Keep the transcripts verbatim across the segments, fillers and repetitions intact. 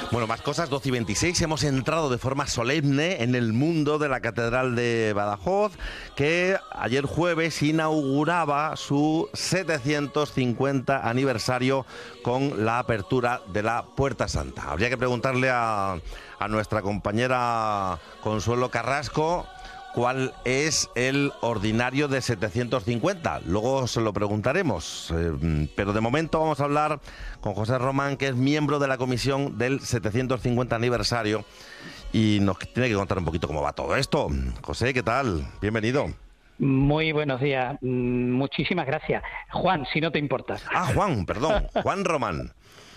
Bueno, más cosas, doce y veintiséis. Hemos entrado de forma solemne en el mundo de la Catedral de Badajoz, que ayer jueves inauguraba su setecientos cincuenta aniversario con la apertura de la Puerta Santa. Habría que preguntarle a, a nuestra compañera Consuelo Carrasco cuál es el ordinario de setecientos cincuenta. Luego se lo preguntaremos, eh, pero de momento vamos a hablar con José Román, que es miembro de la comisión del setecientos cincuenta aniversario, y nos tiene que contar un poquito cómo va todo esto. José, ¿qué tal? Bienvenido. Muy buenos días, muchísimas gracias. Juan, si no te importa. Ah, Juan, perdón, Juan Román.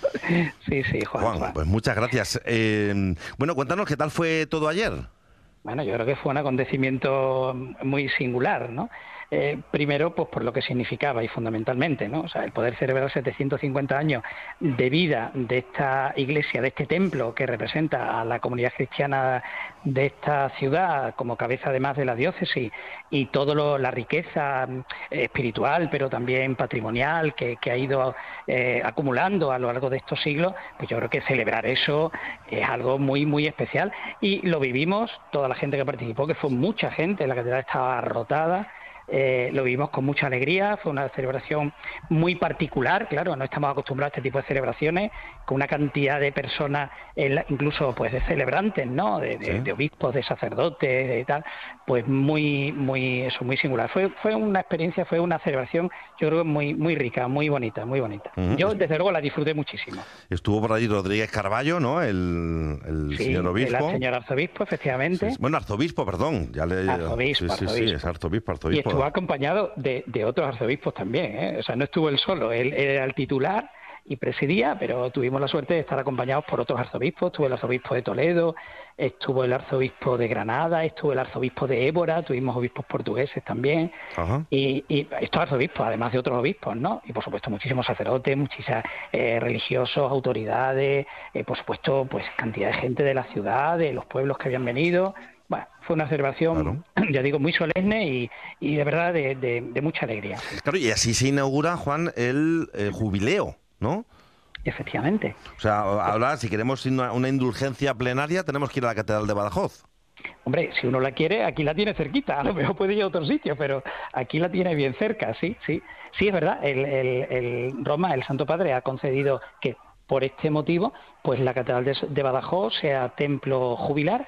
Sí, sí, Juan. Juan, Juan. Pues muchas gracias. Eh, bueno, cuéntanos qué tal fue todo ayer. Bueno, yo creo que fue un acontecimiento muy singular, ¿no? Eh, primero, pues por lo que significaba y fundamentalmente, ¿no? O sea, el poder celebrar setecientos cincuenta años de vida de esta iglesia, de este templo que representa a la comunidad cristiana de esta ciudad como cabeza además de la diócesis, y toda la riqueza espiritual, pero también patrimonial que, que ha ido eh, acumulando a lo largo de estos siglos, pues yo creo que celebrar eso es algo muy, muy especial. Y lo vivimos, toda la gente que participó, que fue mucha gente, la catedral estaba abarrotada. Eh, lo vivimos con mucha alegría, fue una celebración muy particular, claro, no estamos acostumbrados a este tipo de celebraciones, con una cantidad de personas, eh, incluso pues de celebrantes, ¿no? De, de, sí. de obispos, de sacerdotes, de tal, pues muy, muy, eso, muy singular. Fue, fue una experiencia, fue una celebración, yo creo, muy, muy rica, muy bonita, muy bonita. Uh-huh. Yo, desde luego, la disfruté muchísimo. Estuvo por allí Rodríguez Carballo, ¿no? El, el sí, señor obispo. el señor arzobispo, efectivamente. Sí, bueno, arzobispo, perdón. Ya le... Arzobispo, sí, sí, arzobispo. Sí, es arzobispo, arzobispo. Y estuvo acompañado de, de otros arzobispos también, ¿eh? O sea, no estuvo él solo, él, él era el titular y presidía, pero tuvimos la suerte de estar acompañados por otros arzobispos. Estuvo el arzobispo de Toledo, estuvo el arzobispo de Granada, estuvo el arzobispo de Évora, tuvimos obispos portugueses también. Ajá. Y, y estos arzobispos, además de otros obispos, ¿no? Y por supuesto muchísimos sacerdotes, muchísimos eh, religiosos, autoridades, eh, por supuesto pues cantidad de gente de la ciudad, de los pueblos que habían venido. Bueno, fue una celebración, claro, ya digo, muy solemne y, y de verdad de, de, de mucha alegría. Claro, y así se inaugura, Juan, el eh, jubileo, ¿no? Efectivamente. O sea, ahora, si queremos una, una indulgencia plenaria, tenemos que ir a la Catedral de Badajoz. Hombre, si uno la quiere, aquí la tiene cerquita, a lo mejor puede ir a otro sitio, pero aquí la tiene bien cerca, sí, sí. Sí, es verdad, el, el, el Roma, el Santo Padre, ha concedido que por este motivo, pues la Catedral de, de Badajoz sea templo jubilar,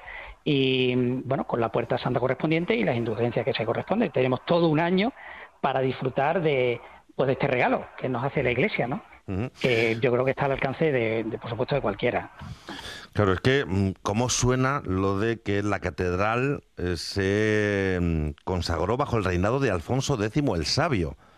y bueno, con la Puerta Santa correspondiente y las indulgencias que se corresponden. Tenemos todo un año para disfrutar de, pues, de este regalo que nos hace la Iglesia, ¿no? Uh-huh. Que yo creo que está al alcance de, de, por supuesto, de cualquiera. Claro, es que cómo suena lo de que la catedral eh, se consagró bajo el reinado de Alfonso X el Sabio.